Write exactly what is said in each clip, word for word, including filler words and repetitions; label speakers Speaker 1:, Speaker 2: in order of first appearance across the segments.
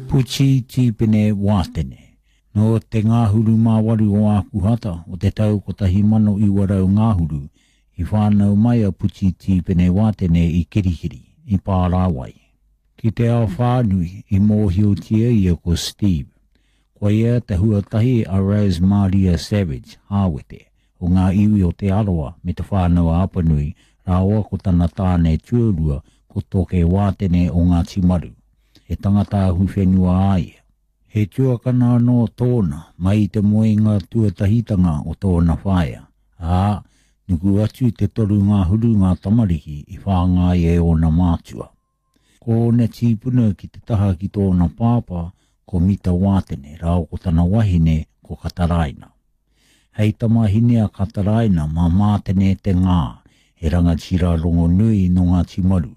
Speaker 1: Puchi tipene wātene. No te ngāhuru māwaru o Akuhata o te tau ko tahi mano i warau ngāhuru i whānau mai a puchi tipene wātene i kirikiri, i Pārawai. Ki te ao whānui i mōhio tia ia ko Steve. Ko ia te huatahi a Rose Maria Savage, hāwete, o ngā iwi o te aroa me te whānau a Apanui, rāua ko tana tāne tuarua ko toke wātene o ngā timaru. E tangata hu whenua aia. He tuakana no tōna, mai te moenga tuatahitanga o tōna whaia. Ā, nuku atu te toru ngā huru ngā tamariki i whāngai e o na mātua. Ko ne tīpuna ki te taha ki tōna pāpā, ko mita wātene, rao ko tana wahine ko Kataraina. Hei tamahine a Kataraina ma mātene te ngā, e ranga tira rongo nui no ngā timaru.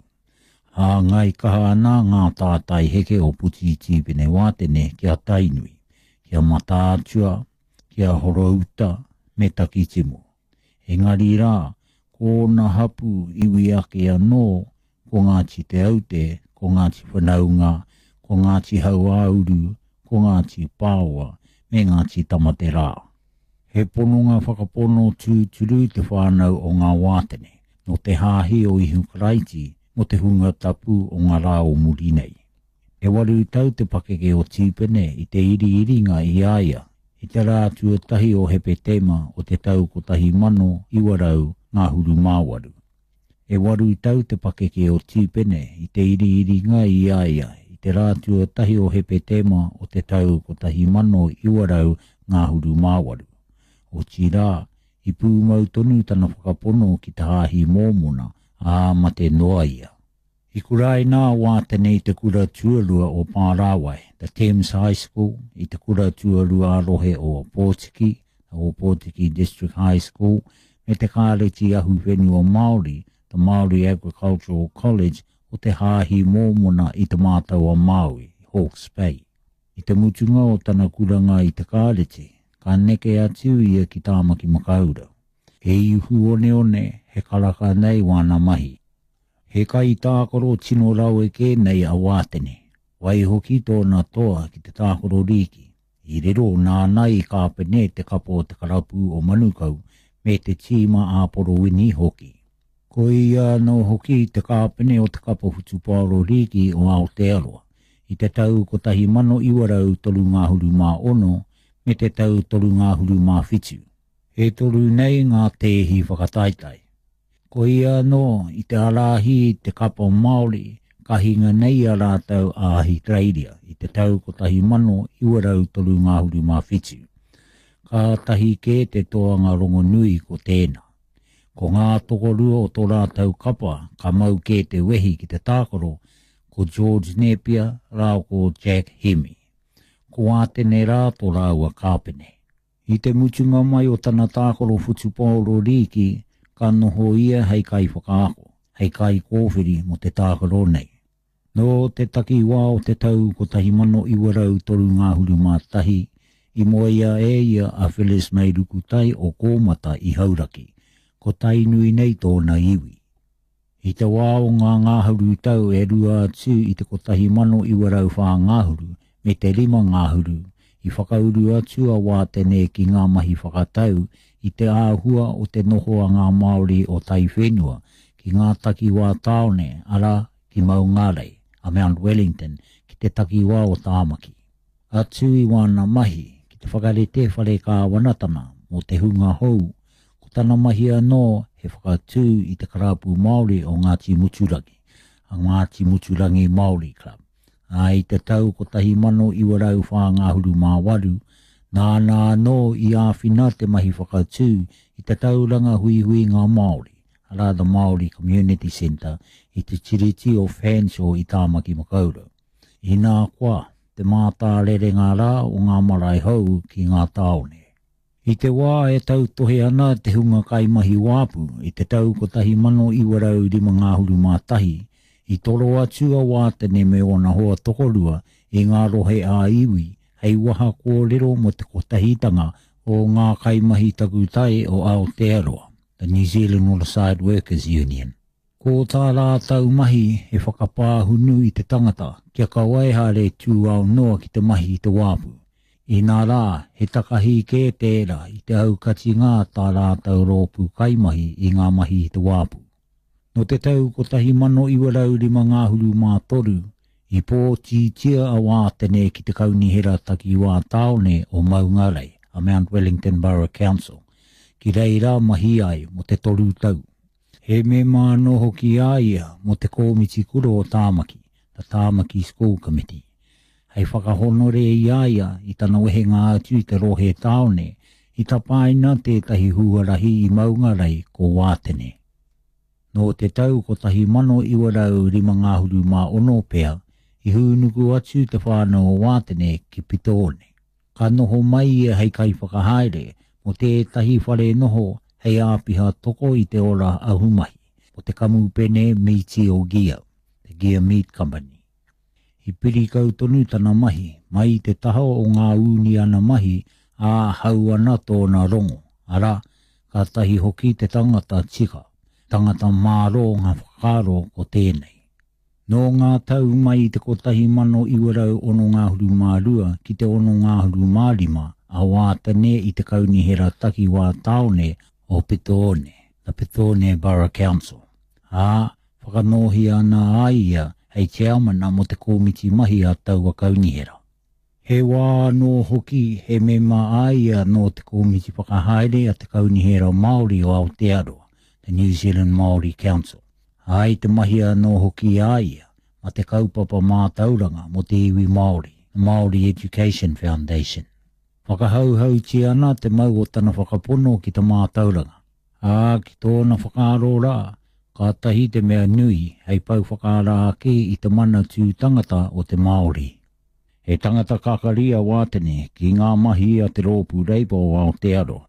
Speaker 1: A ngai kaha ana ngā tātai heke o puti tipene wātene kia tainui, kia matātua, kia horouta, me taki timo. Engari rā, ko na hapu iwi ake anō, ko ngā ti te aute, ko ngā ti whanaunga, ko ngā ti hauauru, ko ngā ti pāua, me ngā ti tamate rā. He pononga whakapono tūturu te whānau o ngā wātene, no te hāhi o ihu karaiti, mo te hunga tapu o ngā rā o muri nei. E waru tau te pakeke o tīpene i te iri iringa i aia, i te rā tuatahi o hepe tema o te tau ko tahi mano i warau ngā huru māwaru. E waru tau te pakeke o tīpene i te iri iringa i aia, i te rā tuatahi o hepe tema o te tau ko tahi mano i warau ngā huru māwaru. O tira, i pūmau tonu tana whakapono ki te hāhi mōmona, a mate noa ia. I kurai nā wātene i te kura tuarua o Pārawai, the Thames High School, i te kura tuarua arohe o Pōtiki, o Pōtiki District High School, me te kāreti ahu whenua Māori, the Māori Agricultural College, o te hāhi mōmona i te mātau a Maui, Hawke's Bay. I te mutunga o tana kuranga i te kāreti, ka neke atu ia ki tāmaki makaura. E iuhu one one, he karaka nei wana mahi. He kai tākoro tino rau e ke nei a wātene. Wai hoki tōna toa ki te tākoro riki. I rero nā nai ka pene te kapo te karapu o manukau me te tīma āporo wini hoki. Ko ia no hoki te kāpene o te kapo hutuparo riki o Aotearoa. I te tau ko tahi mano iwarau tolu ngā huru mā ono me te tau tolu ngā huru mā whitu. E toru nei ngā tehi whakataitai. Ko ia no i te arahi te kapa Māori, ka hinga nei a rātau a Ahitereiria i te tau ko tahi mano i warau toru ngā huru mā whitu. Ka tahi ke te toanga rongo nui ko tēnā. Ko ngā tokorua o tō rātau kapa, ka mau ke te wehi ki te tākoro, ko George Napier, rāo ko Jack Hemi. Ko ātene rā tō rāua kāpene. I te mutunga mai o tana tākoro whutuporo riki, ka noho ia hei kai whakaako, hei kai kōwhiri mo te tākoro nei. No te taki wā o te tau ko tahi mano i warau toru ngā huru mātahi, i moa ia e ia a Phyllis Meiruku tai o kōmata i hauraki, ko tai nui nei tōna iwi. I te wā o ngā ngāhuru tau e rua atu i te ko tahi mano i warau whā ngāhuru, me te lima ngāhuru, i whakauru atu a wātene ki ngā mahi whakatau i te āhua o te noho a ngā Māori o tai whenua ki ngā taki wā taone ara ki Maungarei a Mount Wellington ki te taki wā o Tāmaki. Atu i wana mahi ki te whakarete whare kā wanatana mo te hunga hou ko tana mahi anō he whakatu i te karapu Māori o Ngāti Muturangi, a Ngāti Muturangi Māori Club. A i te tau ko tahi mano i warau whā ngā huru mā waru, nā nā no i āwhina te mahi whakatū i te tauranga hui hui ngā Māori, ara the Māori Community Centre i te tiriti o Fanshawe i Tāmaki Makaurau. I nā kwa, te mātā rere ngā rā o ngā marae hou ki ngā taone. I te wā e tau tohe ana te hunga kai mahi wāpu i te tau ko tahi mano i warau rima ngā huru mā tahi, I toro atu a wātene me ona hoa tokorua i ngā rohe a iwi, hei waha kōrero mo te kotahitanga o ngā kaimahi takutai o Aotearoa, the New Zealand Waterside Workers Union. Ko tā rātau mahi he whakapāhunu i te tangata, kia ka waihare tū au noa ki te mahi i te wāpu. I nā rā, he takahi kē tērā i te aukati ngā tā rātau rōpū kaimahi i ngā mahi i te wāpu. No te tau ko tahi mano iwarau lima ngāhuru mā toru, i pō tītia a wā tene ki te kaunihera taki wā taone o Maungarei, a Mount Wellington Borough Council, ki reira mahi ai mo te toru tau. He me māno hoki aia mo te kōmiti kuro o Tāmaki, the Tāmaki School Committee. Hei whakahonore i aia i tana wehenga atu i te rohe taone, i tapaina tētahi huarahi i Maungarei ko Wātene. No te tau ko tahi mano iwarau rima ngāhuru mā ono pea, i hūnuku atu te whānau o Wātene ki Pitone. Ka noho mai e hei kai whakahaere, mo tētahi whare noho hei āpiha toko i te ora ahumahi, o te kamupene Meati o Gia, the Gia Meat Company. I piri kautonu tana mahi, mai te taha o ngā uni ana mahi, a hau ana tōna rongo, ara, ka tahi hoki te tangata tika, tangata māro ngā whakaro ko tēnei. No ngā tau mai te kotahi mano iwarau ono ngāhuru mā rua ki te ono ngāhuru mā lima, a Wātene i te kaunihera taki wā taone o Pitone, the Pitone Borough Council. A, whakanohi ana aia hei chairmana mo te kōmiti mahi a taua kaunihera. He wā no hoki he mema aia no te kōmiti whakahaere a te kaunihera Māori o Aotearoa, the New Zealand Māori Council. Ai te mahia no hoki aia, ma te kaupapa mā tauranga mo te iwi Māori, the Māori Education Foundation. Whakahauhau ti ana te mau o tana whakapono ki te mā tauranga. A ki tōna whakaro rā, ka tahi te mea nui hei pau whakarā ke i te mana tū tangata o te Māori. He tangata kakaria Wātene ki ngā mahi a te rōpū reipa o Aotearoa.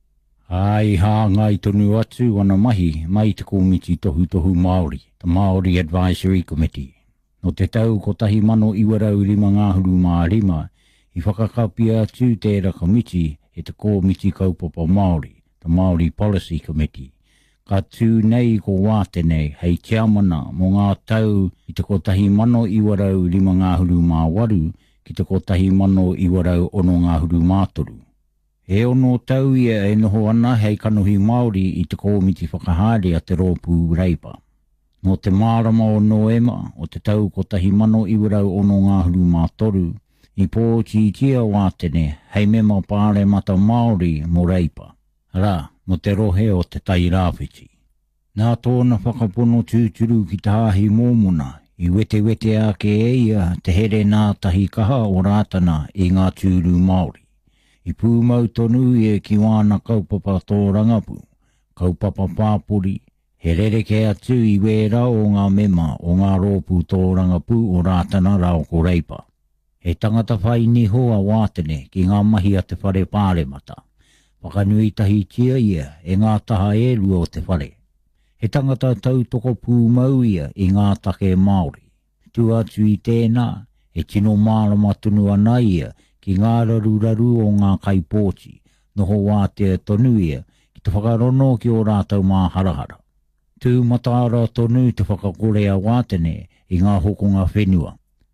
Speaker 1: Ai hā ngai tonu atu ana mahi mai te kōmiti tohu tohu Māori, the Māori Advisory Committee. No te tau ko tahi mano iwarau rima ngāhuru mā rima, i whakakapia atu tērā komiti e te kōmiti kaupapa Māori, the Māori Policy Committee. Ka tū nei ko Wātene hei tiamana mo ngā tau i te kotahi mano iwarau rima ngāhuru mā waru ki te kotahi mano iwarau ono ngāhuru mā toru. E ono tau ia e noho ana hei kanohi Māori i te kōmiti whakahaere a te rōpū reipa. No te mārama o Noema o te tau kotahi mano iwarau ono ngāhuru mā toru, i pōti tia Wātene hei mema pāre mata Māori mo reipa. Rā, mo te rohe o te tai rāwhiti. Nā tōna whakapono tūturu ki te hāhi mōmuna, i wete wete ake eia te here nā tahi kaha o rātana i ngā tūru Māori. I pūmau tonu e ki wāna kaupapa tō rangapu, kaupapa pāpuri, he rereke atu i wera o ngā mema o ngā rōpū tō rangapu o rātana rao ko reipa. He tangata whai ni hoa Wātene ki ngā mahi a te whare pāremata. Whakanui tahi tia ia e ngā taha e rua o te whare. He tangata tautoko pūmau ia i ngā take Māori. Tu atu i tēnā, e tino mārama tunu ana ia ki ngā raruraru o ngā kaipōti, noho wātea tonu ia ki te whakarono ki o rātau mā harahara. Tū mataara tonu te whakakorea Wātene i ngā hokonga whenua.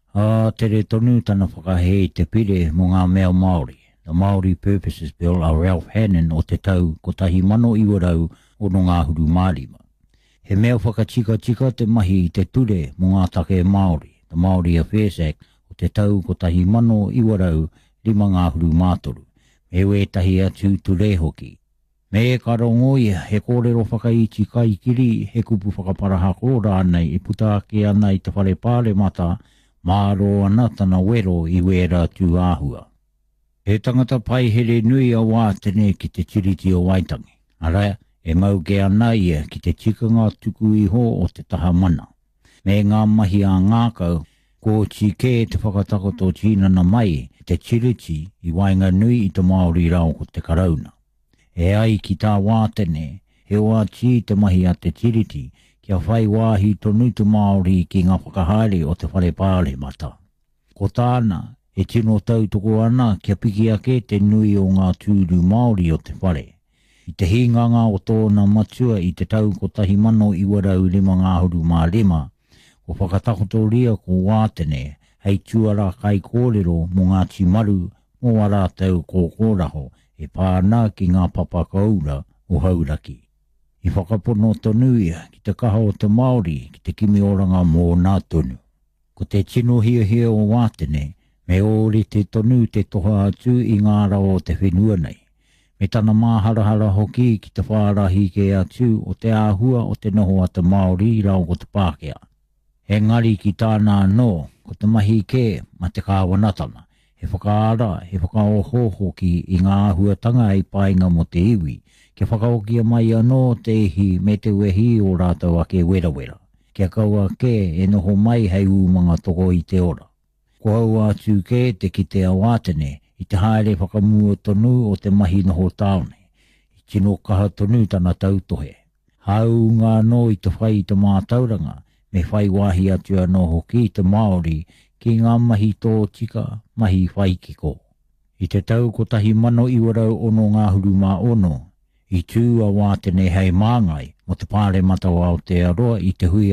Speaker 1: A tere tonu tana whakahei te pire mo ngā mea Māori. The Māori Purposes Bill a Ralph Hannon o te tau ko tahi mano iwarau o no ngāhuru mārima. He mea whakatika tika te mahi i te ture mo ngā take Māori, the Māori Affairs Act, o te tau ko tahi mano iwarau lima ngāhuru mātoru. Me we tahi atu ture hoki. Me e karongo ia he kōrero whakaiti kai kiri he kupu whakaparahako rānei i puta ake ana i te whare pāre mata māro ana tana wero i wera tū āhua. He tangata pai here nui a Wātene ki te tiriti o Waitangi. Ara, e mau ke ana ia ki te tikanga tuku iho o te taha mana. Me ngā mahi a ngākau, ko tike te whakatakoto tīnana mai te tiriti i wainga nui i te Māori rao ko te karauna. E ai ki tā Wātene, he wā tī te mahi a te tiriti kia whai wāhi tonu te Māori ki ngā whakahaere o te whare pāre mata. Ko tāna, e tino tau toko ana kia piki ake te nui o ngā tūru Māori o te whare. I te hinganga o tōna matua i te tau ko tahi mano i warau lima ngāhuru mā lima, ko whakatakotoria ko wātene, hei tuara kai kōrero mō ngā timaru mō wara tau ko kōraho e pāna ki ngā papakaura o hauraki. I whakapono tonu ia ki te kaha o te Māori ki te kimi oranga mō nā tonu. Ko te tino hia hia o wātene, me ori te tonu te toha atu i ngā rao o te whenua nei. Me tana māharahara hoki ki te whārahi ke atu o te āhua o te noho a te Māori i rao ko te Pākehā. He ngari ki tāna no, ko te mahi ke ma te kāwanatanga. He whakaara, he whakaoho hoki i ngā āhuatanga i painga mo te iwi, ke whakaokia mai anō te ihi me te wehi o rātou ake wera wera. Kia kaua ke e noho mai hei umanga toko i te ora. Ko hau atu ke te ki te awātene, i te haere whakamua tonu o te mahi noho taone. I tino kaha tonu tana tautohe. Hau ngā no i te whai i te mātauranga, me whai wahi atu anō hoki i te Māori ki ngā mahi tō tika, mahi whai kiko. I te tau ko tahi mano i warau ono ngāhuru mā ono, i tū a wātene hei māngai, mo te pāre matawa o te aroa i te hui